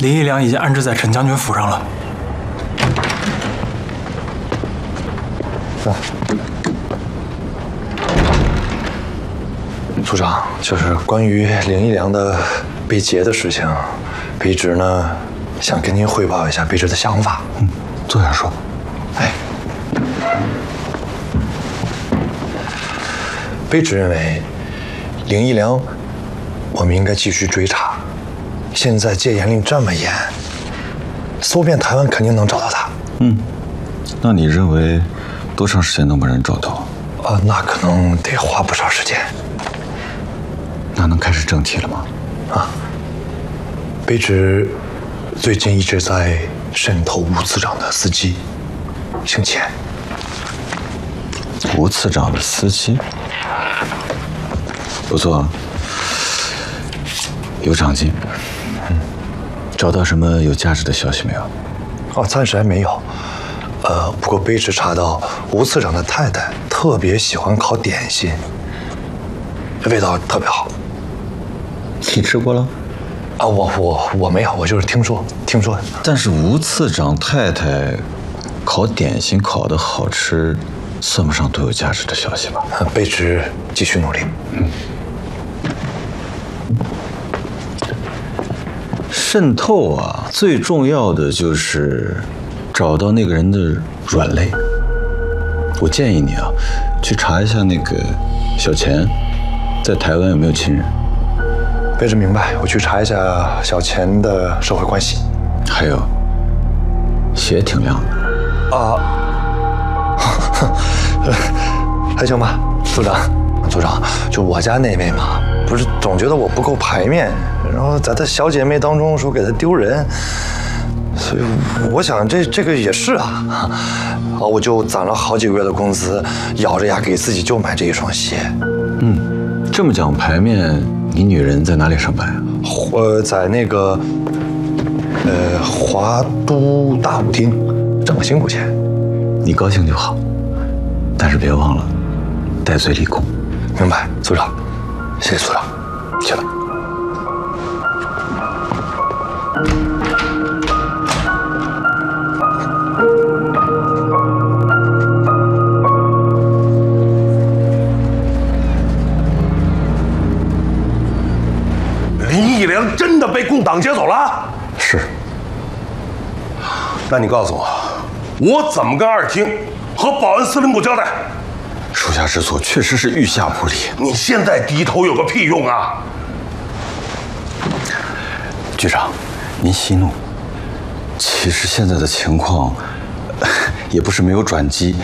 林一良已经安置在陈将军府上了。 组长，就是关于林一良的被劫的事情，卑职呢想跟您汇报一下卑职的想法。 坐下说。 卑职认为，林一良，我们应该继续追查。现在戒严令这么严，搜遍台湾肯定能找到他。 那你认为多长时间能把人找到？ 那可能得花不少时间。 那能开始正题了吗？ 卑职最近一直在渗透吴次长的司机，姓钱。 吴次长的司机，不错，有长进。找到什么有价值的消息没有？ 暂时还没有。不过卑职查到吴次长的太太特别喜欢烤点心，味道特别好。 你吃过了？ 我没有，我就是听说的。 但是吴次长太太烤点心烤得好吃，算不上多有价值的消息吧？ 卑职继续努力。 渗透啊，最重要的就是找到那个人的软肋。我建议你啊，去查一下那个小钱在台湾有没有亲人。 卑职明白，我去查一下小钱的社会关系。 还有，血挺亮的。 还行吧，组长，就我家那位嘛，不是总觉得我不够排面，然后在他小姐妹当中说给他丢人，所以我想这个也是啊，我就攒了好几个月的工资，咬着牙给自己就买这一双鞋。 这么讲排面，你女人在哪里上班啊？ 在那个华都大舞厅挣了辛苦钱。 你高兴就好，但是别忘了戴罪立功。 明白，组长，谢谢组长，去了。 林一良真的被共党劫走了？ 是。 那你告诉我，我怎么跟二厅和保安司令部交代？ 属下之错确实是御下不礼。 你现在低头有个屁用啊！ 局长，您息怒。其实现在的情况，也不是没有转机。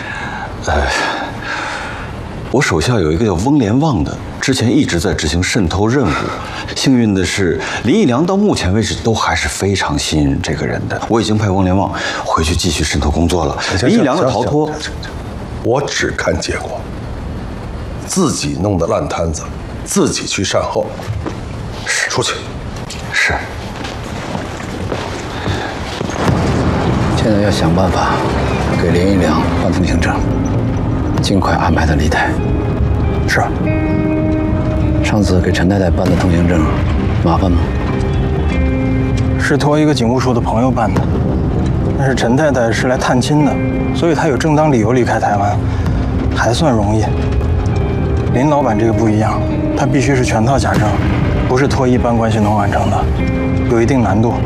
我手下有一个叫翁连旺的，之前一直在执行渗透任务。幸运的是，林一良到目前为止都还是非常信任这个人的。我已经派翁连旺回去继续渗透工作了。林一良的逃脱， 我只看结果。自己弄的烂摊子，自己去善后。出去。 是。 现在要想办法给林一良办通行证，尽快安排他离台。 是。 上次给陈太太办的通行证，麻烦吗？ 是托一个警务处的朋友办的，但是陈太太是来探亲的，所以她有正当理由离开台湾，还算容易。林老板这个不一样，他必须是全套假证，不是托一般关系能完成的，有一定难度。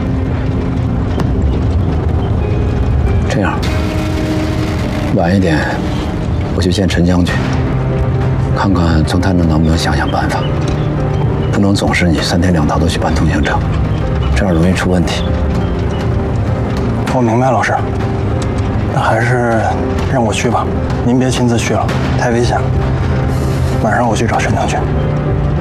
这样，晚一点我去见陈将军，看看从他那能不能想办法，不能总是你3天2头都去办通行证，这样容易出问题。 我明白，老师，那还是让我去吧，您别亲自去了，太危险了。晚上我去找陈将军。